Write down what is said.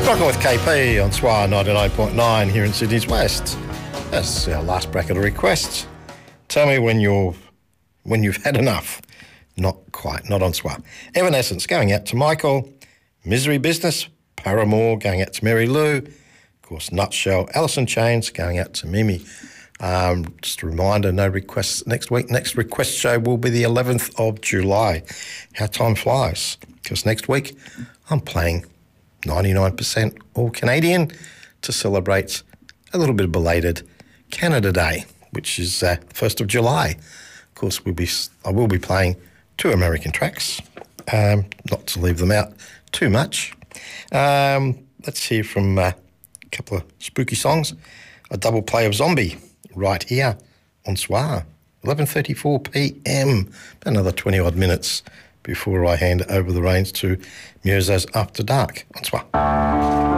Rocking with KP on SWAR 99.9 here in Sydney's West. That's our last bracket of requests. Tell me when you've had enough. Not quite, not on SWAR. Evanescence going out to Michael. Misery Business, Paramore going out to Mary Lou. Of course, Nutshell, Alice in Chains going out to Mimi. Just a reminder, no requests next week. Next request show will be the 11th of July. How time flies. Because next week I'm playing 99% All Canadian to celebrate a little bit of belated Canada Day, which is 1st of July. Of course, I will be playing 2 American tracks, not to leave them out too much. Let's hear from a couple of spooky songs. A double play of Zombie right here on SWAR, 11:34 p.m. Another 20-odd minutes before I hand over the reins to Muso's After Dark on SWAR.